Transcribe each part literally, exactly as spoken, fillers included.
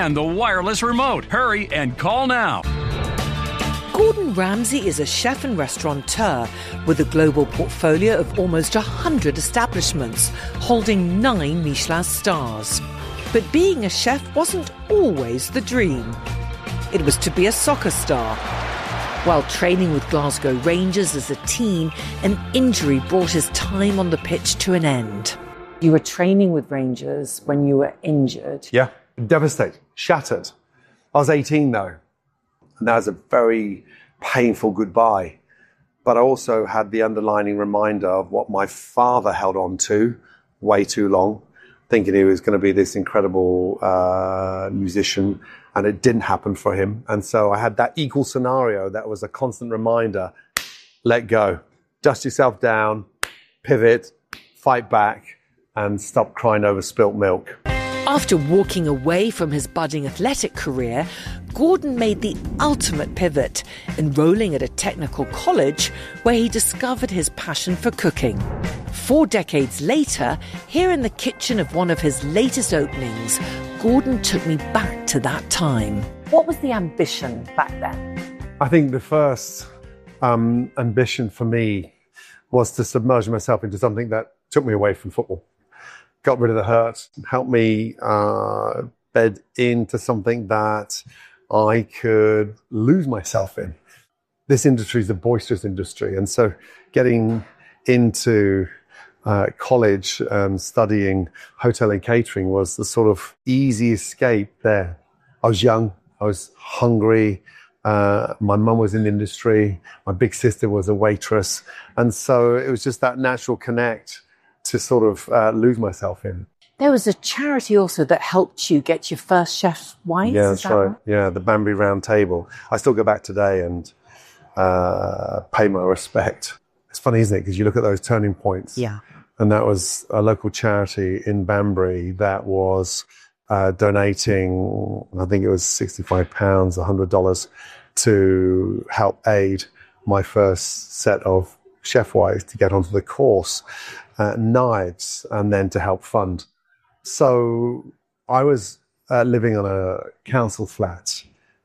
and the wireless remote. Hurry and call now. Gordon Ramsay is a chef and restaurateur with a global portfolio of almost one hundred establishments, holding nine Michelin stars. But being a chef wasn't always the dream. It was to be a soccer star. While training with Glasgow Rangers as a teen, an injury brought his time on the pitch to an end. You were training with Rangers when you were injured. Yeah, devastated, shattered. I was eighteen though, and that was a very painful goodbye. But I also had the underlining reminder of what my father held on to way too long, thinking he was going to be this incredible uh, musician, and it didn't happen for him. And so I had that equal scenario that was a constant reminder: let go, dust yourself down, pivot, fight back, and stop crying over spilt milk. After walking away from his budding athletic career, Gordon made the ultimate pivot, enrolling at a technical college where he discovered his passion for cooking. Four decades later, here in the kitchen of one of his latest openings, Gordon took me back to that time. What was the ambition back then? I think the first um, ambition for me was to submerge myself into something that took me away from football. Got rid of the hurt, helped me uh, bed into something that I could lose myself in. This industry is a boisterous industry, and so getting into uh, college and studying hotel and catering was the sort of easy escape there. I was young, I was hungry, uh, my mum was in the industry, my big sister was a waitress, and so it was just that natural connect to sort of uh, lose myself in. There was a charity also that helped you get your first chef's wife. Yeah, that's that right. right. Yeah, the Banbury Round Table. I still go back today and uh, pay my respect. It's funny, isn't it? Because you look at those turning points. Yeah. And that was a local charity in Banbury that was uh, donating, I think it was sixty-five pounds, one hundred dollars to help aid my first set of chef wives to get onto the course. Uh, knives, and then to help fund. So I was uh, living on a council flat.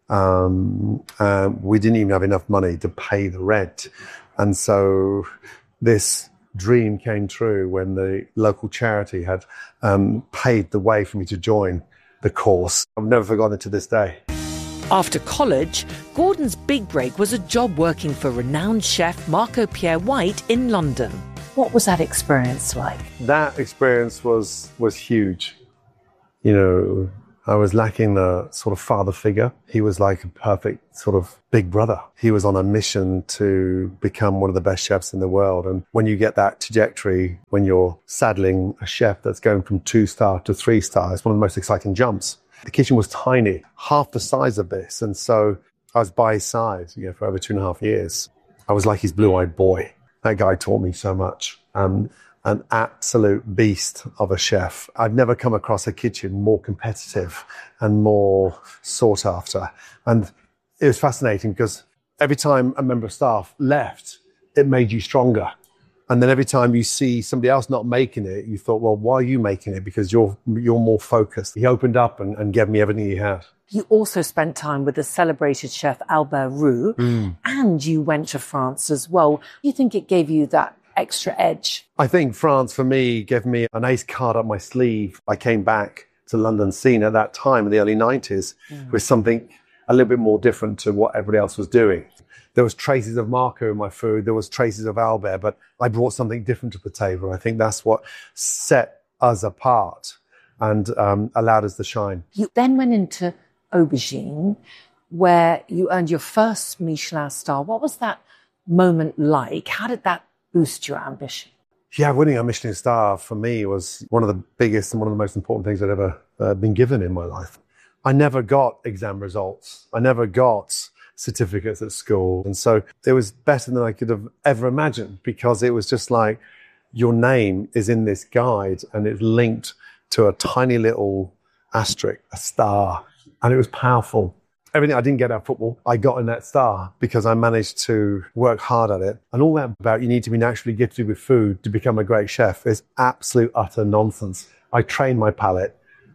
Um, and we didn't even have enough money to pay the rent. And so this dream came true when the local charity had um, paid the way for me to join the course. I've never forgotten it to this day. After college, Gordon's big break was a job working for renowned chef Marco Pierre White in London. What was that experience like? That experience was was huge. You know, I was lacking the sort of father figure. He was like a perfect sort of big brother. He was on a mission to become one of the best chefs in the world. And when you get that trajectory, when you're saddling a chef that's going from two star to three star, it's one of the most exciting jumps. The kitchen was tiny, half the size of this. And so I was by his side, you know, for over two and a half years. I was like his blue-eyed boy. That guy taught me so much. Um, an absolute beast of a chef. I've never come across a kitchen more competitive and more sought after. And it was fascinating because every time a member of staff left, it made you stronger. And then every time you see somebody else not making it, you thought, well, why are you making it? Because you're you're more focused. He opened up and, and gave me everything he had. You also spent time with the celebrated chef Albert Roux, mm. and you went to France as well. You think it gave you that extra edge? I think France, for me, gave me an ace card up my sleeve. I came back to London scene at that time in the early nineties mm. with something a little bit more different to what everybody else was doing. There was traces of Marco in my food. There was traces of Albert, but I brought something different to the table. I think that's what set us apart and um, allowed us to shine. You then went into Aubergine, where you earned your first Michelin star. What was that moment like? How did that boost your ambition? Yeah, winning a Michelin star for me was one of the biggest and one of the most important things I'd ever uh, been given in my life. I never got exam results. I never got certificates at school. And so it was better than I could have ever imagined, because it was just like, your name is in this guide and it's linked to a tiny little asterisk, a star. And it was powerful. Everything I didn't get at football, I got in that star because I managed to work hard at it. And all that about you need to be naturally gifted with food to become a great chef is absolute utter nonsense. I trained my palate.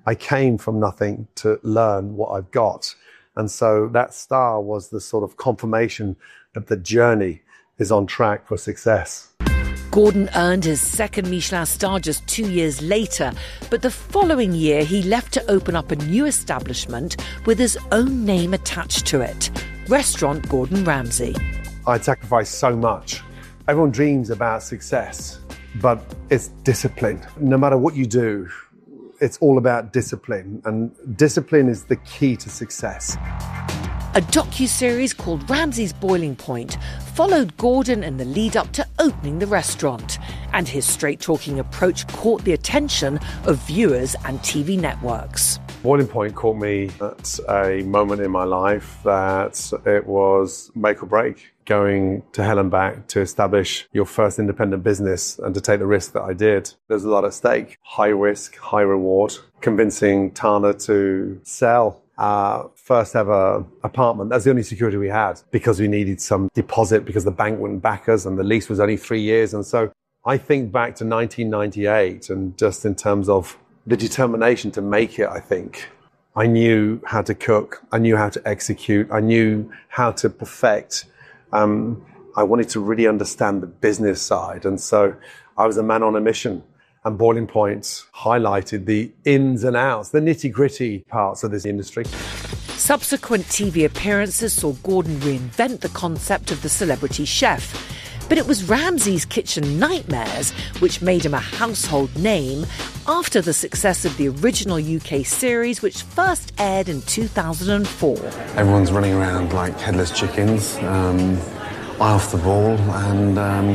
I came from nothing to learn what I've got. And so that star was the sort of confirmation that the journey is on track for success. Gordon earned his second Michelin star just two years later, but the following year he left to open up a new establishment with his own name attached to it, Restaurant Gordon Ramsay. I'd sacrificed so much. Everyone dreams about success, but it's discipline. No matter what you do, it's all about discipline, and discipline is the key to success. A docuseries called Ramsay's Boiling Point followed Gordon in the lead-up to opening the restaurant, and his straight-talking approach caught the attention of viewers and T V networks. Boiling Point caught me at a moment in my life that it was make or break. Going to hell and back to establish your first independent business and to take the risk that I did. There's a lot at stake. High risk, high reward. Convincing Tana to sell our first ever apartment. That's the only security we had because we needed some deposit because the bank wouldn't back us and the lease was only three years. And so I think back to nineteen ninety-eight and just in terms of the determination to make it, I think. I knew how to cook. I knew how to execute. I knew how to perfect. Um, I wanted to really understand the business side. And so I was a man on a mission. And Boiling Point highlighted the ins and outs, the nitty-gritty parts of this industry. Subsequent T V appearances saw Gordon reinvent the concept of the celebrity chef. But it was Ramsay's Kitchen Nightmares which made him a household name after the success of the original U K series, which first aired in two thousand four. Everyone's running around like headless chickens, um, eye off the ball, and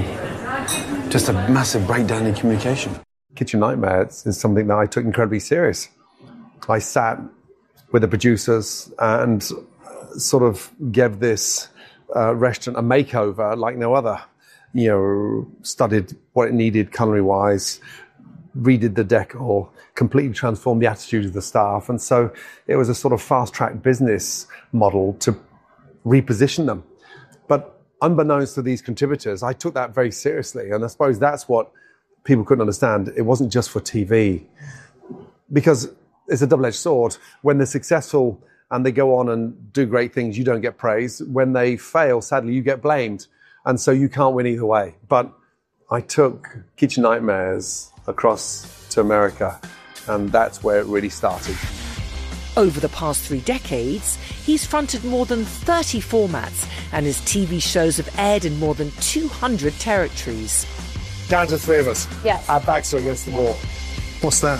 um, just a massive breakdown in communication. Kitchen Nightmares is something that I took incredibly serious. I sat with the producers and sort of gave this uh, restaurant a makeover like no other. You know, studied what it needed culinary-wise, redid the decor, completely transformed the attitude of the staff. And so it was a sort of fast-track business model to reposition them. But unbeknownst to these contributors, I took that very seriously. And I suppose that's what people couldn't understand. It wasn't just for T V. Because it's a double-edged sword. When they're successful and they go on and do great things, you don't get praise. When they fail, sadly, you get blamed. And so you can't win either way. But I took Kitchen Nightmares across to America, and that's where it really started. Over the past three decades, he's fronted more than thirty formats, and his T V shows have aired in more than two hundred territories. Down to three of us. Yes. Our backs are against the wall. What's that?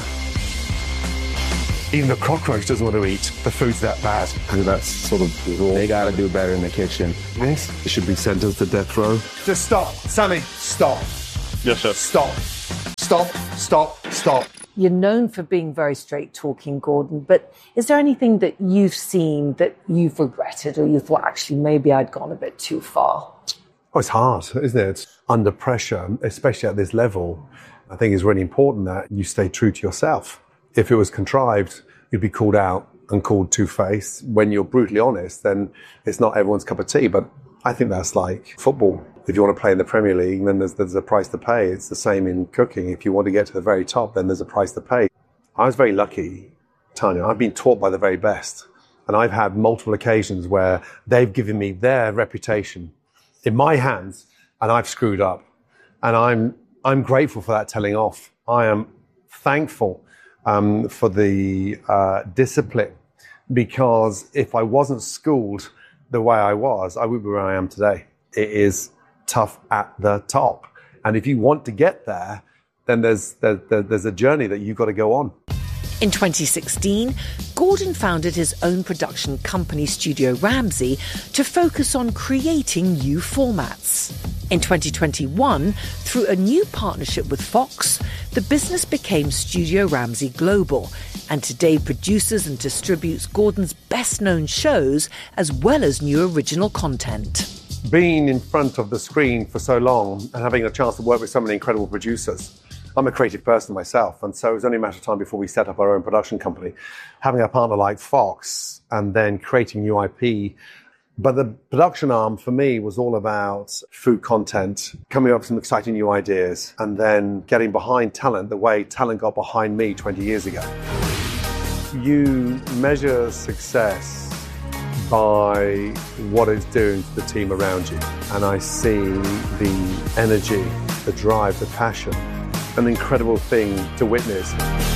Even the cockroach doesn't want to eat. The food's that bad. And that's sort of the rule. They gotta do better in the kitchen. Yes? It should be sentenced to death row. Just stop. Sammy, stop. Yes, sir. Stop. Stop, stop, stop. You're known for being very straight-talking, Gordon, but is there anything that you've seen that you've regretted or you thought, actually, maybe I'd gone a bit too far? Oh, it's hard, isn't it? Under pressure, especially at this level, I think it's really important that you stay true to yourself. If it was contrived, you'd be called out and called two-faced. When you're brutally honest, then it's not everyone's cup of tea. But I think that's like football. If you want to play in the Premier League, then there's, there's a price to pay. It's the same in cooking. If you want to get to the very top, then there's a price to pay. I was very lucky, Tanya. I've been taught by the very best. And I've had multiple occasions where they've given me their reputation in my hands, and I've screwed up. And I'm I'm grateful for that telling off. I am thankful Um, for the uh, discipline, because if I wasn't schooled the way I was, I would be where I am today. It is tough at the top. And if you want to get there, then there's, there, there's a journey that you've got to go on. In twenty sixteen, Gordon founded his own production company, Studio Ramsay, to focus on creating new formats. In twenty twenty-one, through a new partnership with Fox, the business became Studio Ramsay Global, and today produces and distributes Gordon's best-known shows as well as new original content. Being in front of the screen for so long and having a chance to work with so many incredible producers, I'm a creative person myself, and so it was only a matter of time before we set up our own production company. Having a partner like Fox and then creating new I P. But the production arm for me was all about food content, coming up with some exciting new ideas, and then getting behind talent the way talent got behind me twenty years ago. You measure success by what it's doing to the team around you. And I see the energy, the drive, the passion, an incredible thing to witness.